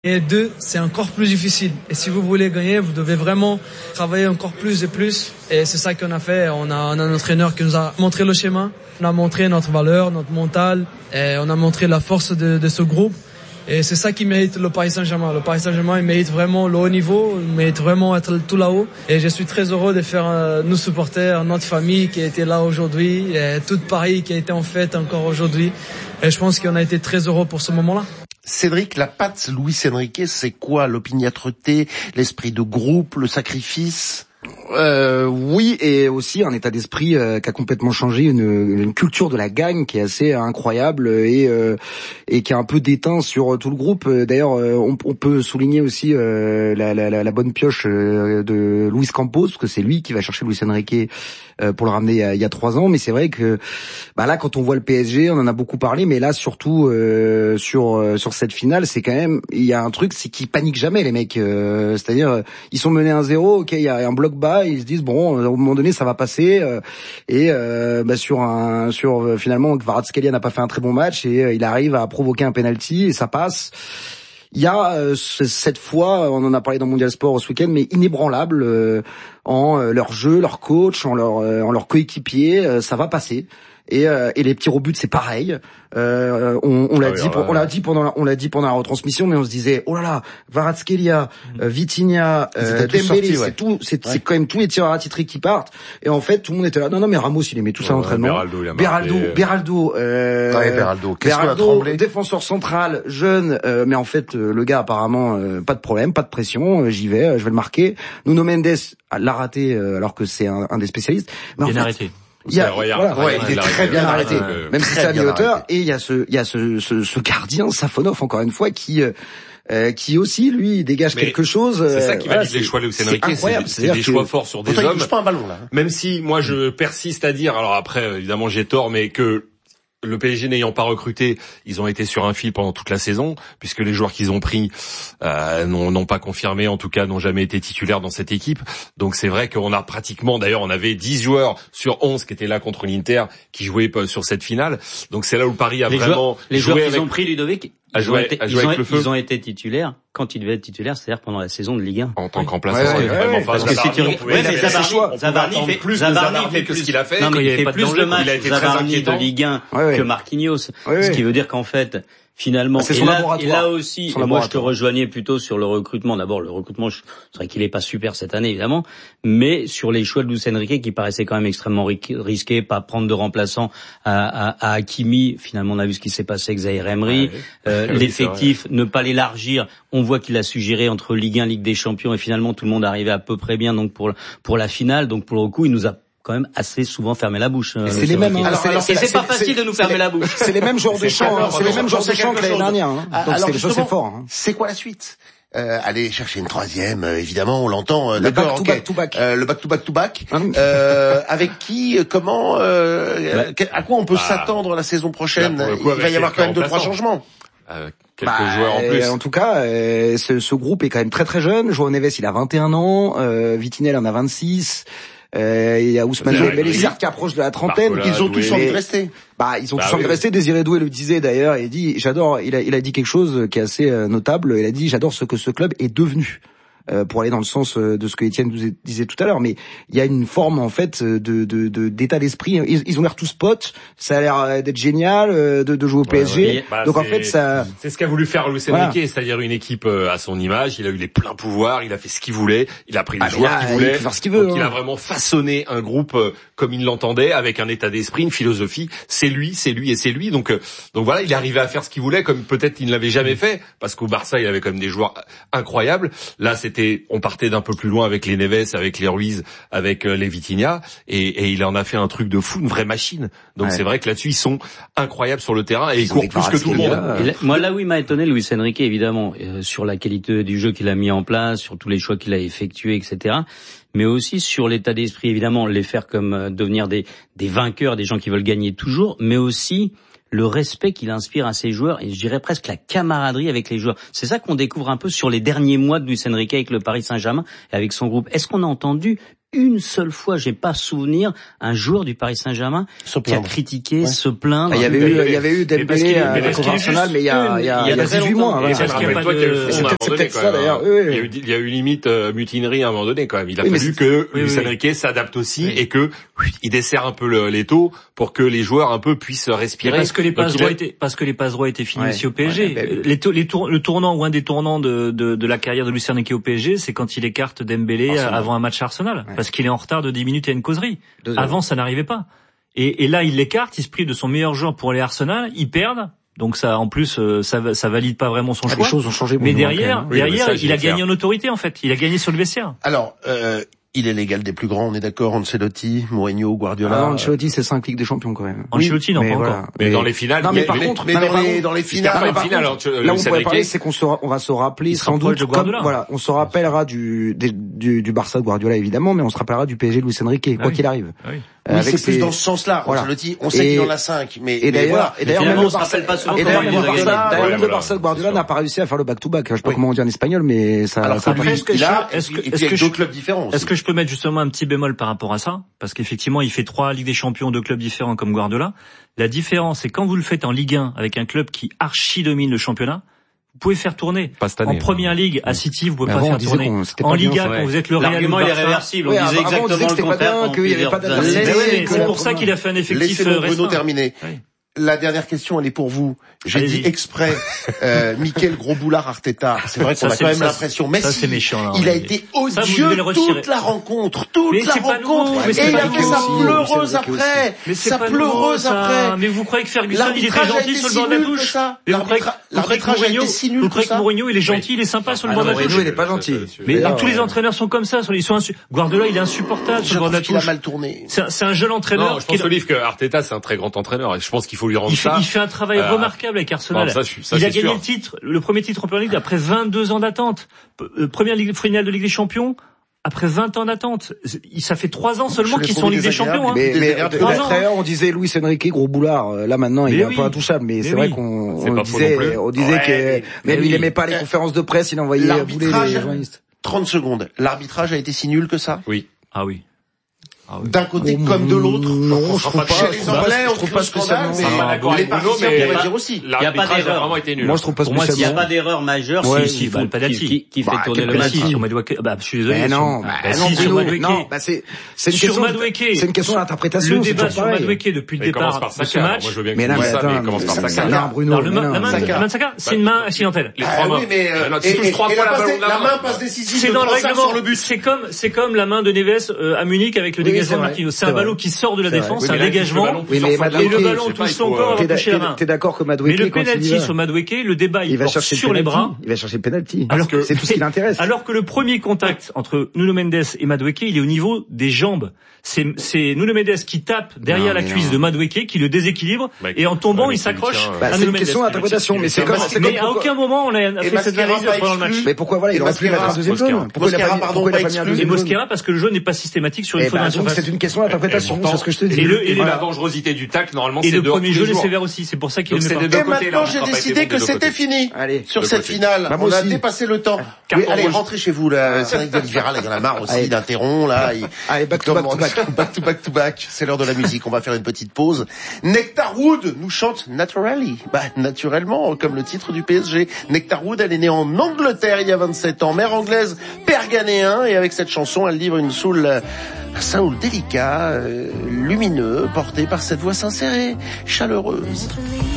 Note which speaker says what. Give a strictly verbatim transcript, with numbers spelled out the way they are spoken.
Speaker 1: Et deux, c'est encore plus difficile. Et si vous voulez gagner, vous devez vraiment travailler encore plus et plus. Et c'est ça qu'on a fait. On a, on a un entraîneur qui nous a montré le schéma. On a montré notre valeur, notre mental. Et on a montré la force de, de ce groupe. Et c'est ça qui mérite le Paris Saint-Germain. Le Paris Saint-Germain, il mérite vraiment le haut niveau. Il mérite vraiment être tout là-haut. Et je suis très heureux de faire euh, nous supporter notre famille qui était là aujourd'hui. Et tout Paris qui a été en fête encore aujourd'hui. Et je pense qu'on a été très heureux pour ce moment-là.
Speaker 2: Cédric, la patte Luis Enrique, c'est quoi? L'opiniâtreté, l'esprit de groupe, le sacrifice?
Speaker 3: Euh, oui, et aussi un état d'esprit euh, qui a complètement changé, une, une culture de la gagne qui est assez incroyable et euh, et qui est un peu déteint sur tout le groupe. D'ailleurs, euh, on, on peut souligner aussi euh, la, la, la bonne pioche euh, de Luis Campos, parce que c'est lui qui va chercher Luis Enrique euh, pour le ramener il y, a, il y a trois ans. Mais c'est vrai que bah là, quand on voit le P S G, on en a beaucoup parlé, mais là surtout euh, sur euh, sur cette finale, c'est quand même, il y a un truc, c'est qu'ils paniquent jamais les mecs. Euh, c'est-à-dire, ils sont menés un zéro, ok, il y a un bloc bas. Ils se disent bon, à un moment donné ça va passer euh, et euh, bah, sur un sur euh, finalement Kvaratskhelia n'a pas fait un très bon match et euh, il arrive à provoquer un penalty et ça passe. Il y a euh, cette fois, on en a parlé dans Mondial Sport ce week-end, mais inébranlable euh, en euh, leur jeu, leur coach, en leur euh, en leur coéquipier, euh, ça va passer. Et, euh, et les petits rebuts c'est pareil. Euh, on, on l'a ah oui, dit, pour, on l'a dit pendant, la, on l'a dit pendant la retransmission, mais on se disait oh là là, Kvaratskhelia, euh, Vitinha, euh, Dembélé, ouais. c'est tout, c'est, ouais. c'est quand même tous les tireurs attitrés qui partent. Et en fait, tout le monde était là. Non non, mais Ramos il aimait tout ça ouais, l'entraînement.
Speaker 4: Beraldo, il a
Speaker 3: Beraldo, Beraldo, euh,
Speaker 2: ouais, Beraldo, qu'est-ce
Speaker 3: Beraldo,
Speaker 2: qu'on a tremblé.
Speaker 3: Défenseur central, jeune, euh, mais en fait euh, le gars apparemment euh, pas de problème, pas de pression, euh, j'y vais, euh, je vais le marquer. Nuno Mendes l'a raté euh, alors que c'est un, un des spécialistes.
Speaker 5: Mais bien en fait, arrêté.
Speaker 3: Il y a, voilà, ouais, il est très bien arrêté, euh, même si c'est à mi-hauteur. Et il y a ce, il y a ce, ce, ce gardien Safonov encore une fois qui, euh, qui aussi lui dégage mais quelque chose.
Speaker 4: C'est ça qui valide voilà, les choix de Luis Enrique, c'est, c'est, c'est des choix forts sur des hommes.
Speaker 2: Il touche pas un ballon là.
Speaker 4: Même si moi je persiste à dire, alors après évidemment j'ai tort, mais que le P S G n'ayant pas recruté, ils ont été sur un fil pendant toute la saison, puisque les joueurs qu'ils ont pris euh, n'ont, n'ont pas confirmé, en tout cas n'ont jamais été titulaires dans cette équipe. Donc c'est vrai qu'on a pratiquement, d'ailleurs on avait dix joueurs sur onze qui étaient là contre l'Inter, qui jouaient sur cette finale. Donc c'est là où Paris a
Speaker 5: les
Speaker 4: vraiment
Speaker 5: joueurs, les
Speaker 4: joué
Speaker 5: joueurs
Speaker 4: avec...
Speaker 5: qu'ils ont pris, Ludovic,
Speaker 4: ils, joué, ont, été,
Speaker 5: ils, ont, ils ont été titulaires quand ils devaient être titulaires, c'est-à-dire pendant la saison de Ligue un.
Speaker 4: En tant qu'emplaçant,
Speaker 3: ouais, ouais, ouais, ouais,
Speaker 4: parce que si tu
Speaker 5: ouais, mais Zabarni, Zabarni fait
Speaker 4: plus
Speaker 5: Zabarni
Speaker 4: fait que ce qu'il a fait.
Speaker 5: Non, mais il fait plus de matchs Zabarni de Ligue un que Marquinhos, ce qui veut dire qu'en fait, finalement,
Speaker 3: bah,
Speaker 5: et, là, et là aussi, et moi je te rejoignais plutôt sur le recrutement. D'abord, le recrutement, je, c'est vrai qu'il est pas super cette année évidemment, mais sur les choix de Luis Enrique qui paraissaient quand même extrêmement risqués, pas prendre de remplaçant à, à, à Hakimi. Finalement, on a vu ce qui s'est passé avec Zaïre Emery. Ah, oui. euh, oui, l'effectif, ne pas l'élargir. On voit qu'il a su gérer entre Ligue un, Ligue des Champions, et finalement tout le monde arrivait à peu près bien. Donc pour pour la finale, donc pour le coup, il nous a quand même assez souvent fermé la bouche.
Speaker 3: Euh, c'est les mêmes. Hein,
Speaker 5: alors, c'est, alors, c'est, c'est, c'est pas facile de nous fermer la bouche.
Speaker 3: C'est les mêmes genres de chants. Hein, c'est les mêmes genres de chants que l'année dernière. Hein. Donc
Speaker 2: alors,
Speaker 3: c'est, c'est fort. Hein.
Speaker 2: C'est quoi la suite? Euh, aller chercher une troisième, euh, évidemment, on l'entend. Euh,
Speaker 3: le
Speaker 2: d'accord,
Speaker 3: back to
Speaker 2: okay.
Speaker 3: back to back.
Speaker 2: Euh, le back to back to back. euh, avec qui, comment, euh, bah, à quoi on peut bah, s'attendre la saison prochaine? Là, coup, il va y avoir quand même deux trois changements.
Speaker 4: Euh, quelques
Speaker 3: bah,
Speaker 4: joueurs en plus.
Speaker 3: En tout cas, euh, ce, ce groupe est quand même très très jeune. João Neves, il a vingt et un ans. Euh, Vitinha en a vingt-six. Euh, il y a Ousmane Dembélé qui approche de la trentaine.
Speaker 2: Barcola, ils ont tous envie de rester.
Speaker 3: Bah, ils ont
Speaker 4: bah,
Speaker 3: tous envie
Speaker 4: oui.
Speaker 3: de rester. Désiré Doué le disait d'ailleurs. Il dit, j'adore. Il a, il a dit quelque chose qui est assez euh, notable. Il a dit, j'adore ce que ce club est devenu. Euh, pour aller dans le sens euh, de ce que Étienne vous disait tout à l'heure, mais il y a une forme en fait de, de, de d'état d'esprit. Ils, ils ont l'air tous potes. Ça a l'air d'être génial euh, de, de jouer au P S G.
Speaker 4: Ouais, ouais. Bah,
Speaker 3: donc en fait, ça.
Speaker 4: C'est ce qu'a voulu faire Luis Enrique, voilà. C'est-à-dire une équipe à son image. Il a eu les pleins pouvoirs. Il a fait ce qu'il voulait. Il a pris les ah, joueurs qu'il voulait.
Speaker 3: Il peut faire ce qu'il veut.
Speaker 4: Donc,
Speaker 3: hein.
Speaker 4: Il a vraiment façonné un groupe comme il l'entendait, avec un état d'esprit, une philosophie. C'est lui, c'est lui et c'est lui. Donc, donc voilà, il est arrivé à faire ce qu'il voulait, comme peut-être il ne l'avait jamais fait, parce qu'au Barça, il avait quand même des joueurs incroyables. Là, c'était, on partait d'un peu plus loin avec les Neves, avec les Ruiz, avec euh, les Vitinha, et, et il en a fait un truc de fou, une vraie machine. Donc ouais. C'est vrai que là-dessus ils sont incroyables sur le terrain et ils, ils courent plus que tout le monde.
Speaker 5: Là, moi là où il m'a étonné Luis Enrique évidemment euh, sur la qualité du jeu qu'il a mis en place, sur tous les choix qu'il a effectués, et cetera. Mais aussi sur l'état d'esprit évidemment, les faire comme euh, devenir des, des vainqueurs, des gens qui veulent gagner toujours, mais aussi le respect qu'il inspire à ses joueurs et je dirais presque la camaraderie avec les joueurs. C'est ça qu'on découvre un peu sur les derniers mois de Luis Enrique avec le Paris Saint-Germain et avec son groupe. Est-ce qu'on a entendu une seule fois, j'ai pas souvenir, un joueur du Paris Saint-Germain qui a critiqué, ouais. se plaindre.
Speaker 3: Ah, il y avait eu, il y avait eu Dembélé à la Coupe Arsenal, mais il y a, il y a, il y a dix-huit mois.
Speaker 4: C'est peut-être ça d'ailleurs. Il y a eu, il y a eu limite euh, mutinerie à un moment donné quand même. Il a oui, fallu que oui, Luis Enrique oui. s'adapte aussi oui. et que il desserre un peu le, les taux pour que les joueurs un peu puissent respirer.
Speaker 6: Mais parce que les passes droits étaient, parce que les passes droits étaient finis ouais. aussi au P S G. Ouais, ben, les, les tour, le tournant ou un des tournants de, de, de la carrière de Luis Enrique au P S G, c'est quand il écarte Dembélé Arsenal. avant un match Arsenal, ouais. parce qu'il est en retard de dix minutes et une causerie. Deux Avant, heures. ça n'arrivait pas. Et, et là, il l'écarte, il se prive de son meilleur joueur pour aller à Arsenal, ils perdent. Donc ça, en plus, ça, ça valide pas vraiment son ah, choix.
Speaker 3: Les choses ont changé.
Speaker 6: Mais derrière, hein. oui, derrière, mais ça, il a gagné
Speaker 2: faire.
Speaker 6: en autorité en fait. Il a gagné sur le vestiaire.
Speaker 2: Alors. Euh... Il est l'égal des plus grands, on est d'accord. Ancelotti, Mourinho, Guardiola.
Speaker 3: Ah, Ancelotti, c'est cinq Ligues des Champions quand même.
Speaker 6: Ancelotti, oui, non, pas
Speaker 3: voilà.
Speaker 6: encore.
Speaker 4: Mais, mais dans les finales.
Speaker 3: Non, mais par contre,
Speaker 2: mais dans les, dans les finales.
Speaker 3: Non, mais par finale, contre, alors, là, on pourrait parler, c'est qu'on se, on va se rappeler sans doute, comme, voilà, on se rappellera du, du, du Barça de Guardiola évidemment, mais on se rappellera du P S G de Luis Enrique, ah, quoi oui. qu'il arrive.
Speaker 2: Ah, oui. Euh, oui, c'est plus dans ce sens-là. Voilà. Ancelotti, on sait qu'il en a cinq, mais
Speaker 3: et d'ailleurs, et d'ailleurs, même le Barça,
Speaker 5: et d'ailleurs,
Speaker 3: même le Barça de Guardiola n'a pas réussi à faire le back-to-back. Je sais pas comment on dit en espagnol, mais ça.
Speaker 2: Alors, est-ce que
Speaker 6: est-ce que
Speaker 2: est-ce que deux clubs différents
Speaker 6: est-ce que je peux mettre justement un petit bémol par rapport à ça, parce qu'effectivement, il fait trois Ligues des Champions, deux clubs différents comme Guardiola. La différence, c'est quand vous le faites en Ligue un avec un club qui archi domine le championnat, vous pouvez faire tourner.
Speaker 4: Pas cette année,
Speaker 6: en Première Ligue, à City, vous pouvez
Speaker 3: mais
Speaker 6: pas faire tourner. En Liga, quand vous êtes le Real,
Speaker 5: l'argument il est réversible. On disait exactement le contraire.
Speaker 3: Qu'il y avait pas d'adversaire.
Speaker 6: C'est pour ça qu'il a fait un effectif
Speaker 2: récent. Laissez Bruno terminer. La dernière question, elle est pour vous. J'ai Allez-y. dit exprès, euh, Mikel Gros-Boulard Arteta. C'est vrai qu'on ça, a quand même ça, l'impression. Mais si, méchant, là, il a été odieux toute la rencontre, toute
Speaker 6: mais
Speaker 2: la rencontre. Et il a fait sa pleureuse après. Sa pleureuse après.
Speaker 6: Mais vous croyez que Ferguson, il était gentil sur le bord de la touche?
Speaker 2: L'arbitrage a été si nul que ça.
Speaker 6: Vous croyez que Mourinho, il est gentil, il est sympa sur le bord de la touche?
Speaker 3: Mourinho, il est pas gentil.
Speaker 6: Mais tous les entraîneurs sont comme ça. Ils sont Guardiola, il est insupportable sur le bord de la touche.
Speaker 2: Il a mal tourné.
Speaker 6: C'est un jeune entraîneur.
Speaker 4: Je pense, Olive, que Arteta, c'est un très grand entraîneur. Et je pense qu'il faut lui rendre ça.
Speaker 6: Il fait un travail euh, remarquable avec Arsenal. Non, ça, ça, il a gagné sûr. le titre, le premier titre en Premier League après vingt-deux ans d'attente. Euh, première ligue, finale de Ligue des Champions après vingt ans d'attente. Ça fait trois ans seulement qu'ils sont en Ligue des Champions. Hein.
Speaker 3: Mais, mais d'ailleurs, on disait Luis Enrique, gros boulard. Là maintenant, il mais est oui. un peu intouchable. Mais, mais c'est oui. vrai qu'on on disait, on disait ouais, que mais, mais lui, oui. il aimait pas les conférences de presse. Il envoyait bouler les journalistes.
Speaker 2: trente secondes. L'arbitrage a été si nul que ça?
Speaker 4: Oui.
Speaker 6: Ah oui.
Speaker 2: Ah oui. D'un côté oh, comme de l'autre.
Speaker 3: Non, je trouve pas.
Speaker 2: Chez les Anglais, on trouve pas spécialement. Les Parisiens pourraient dire aussi.
Speaker 5: Il n'y a pas d'erreur.
Speaker 4: Vraiment été nul.
Speaker 3: Moi, je trouve pas spécialement.
Speaker 5: Il n'y a pas d'erreur majeure si faut qui qui fait tourner le match.
Speaker 6: Sur Madueke. Bah, je suis désolé.
Speaker 3: Mais non.
Speaker 6: Sur Madueke.
Speaker 3: Non, bah c'est c'est une question. C'est une question d'interprétation.
Speaker 6: Le débat sur Madueke depuis le départ de ce match.
Speaker 3: Mais non, mais attends.
Speaker 4: Commence par Saka.
Speaker 3: Non, Bruno.
Speaker 6: La main de Saka, c'est une main accidentelle.
Speaker 4: Les trois mains.
Speaker 2: Mais la main passe décisive.
Speaker 6: C'est dans le règlement. C'est comme c'est comme la main de Neves à Munich avec le dégagement de Marquinhos. C'est un ballon qui sort de la défense, c'est un dégagement.
Speaker 3: Oui, mais
Speaker 6: et le ballon touche son corps, va toucher la main.
Speaker 3: T'es d'accord que Madueke,
Speaker 6: mais le penalty sur Madueke, le débat il, il va porte chercher sur les bras.
Speaker 3: Il va chercher le penalty.
Speaker 6: Alors que
Speaker 3: c'est tout ce qui l'intéresse.
Speaker 6: Alors que le premier contact entre Nuno Mendes et Madueke, il est au niveau des jambes. C'est c'est Nuno Mendes qui tape derrière la cuisse de Madueke, qui le déséquilibre, et en tombant il s'accroche à Nuno Mendes.
Speaker 3: C'est une question d'interprétation, mais c'est comme.
Speaker 6: Mais à aucun moment on a fait cette analyse pendant le match.
Speaker 3: Mais pourquoi voilà, il aurait pu mettre un deuxième jaune?
Speaker 2: Pourquoi il a pas mis un deuxième jaune?
Speaker 6: Mosquera parce que le jaune n'est pas systématique sur une faute de surface.
Speaker 3: C'est une question d'interprétation, c'est ce que je te dis.
Speaker 4: Et, le, et voilà. La dangerosité du tacle, normalement, c'est
Speaker 6: dehors. Et le premier jeu est sévère aussi, c'est pour ça qu'il est
Speaker 2: de Et maintenant, j'ai décidé que c'était fini.
Speaker 3: Allez,
Speaker 2: sur cette finale.
Speaker 3: Bah,
Speaker 2: on a dépassé le temps. Oui, allez, rentrez chez vous, là. Cédric D'Oliveira, il en a marre aussi d'interrompre, là.
Speaker 3: Allez, back to back to back.
Speaker 2: Back to back to back. C'est l'heure de la musique. On va faire une petite pause. Nectar Wood nous chante Naturally. Bah, naturellement, comme le titre du P S G. Nectar Wood, elle est née en Angleterre il y a vingt-sept ans. Mère anglaise, père ghanéen. Et avec cette chanson, elle livre une soul, un soul délicat, euh, lumineux, porté par cette voix sincère et chaleureuse.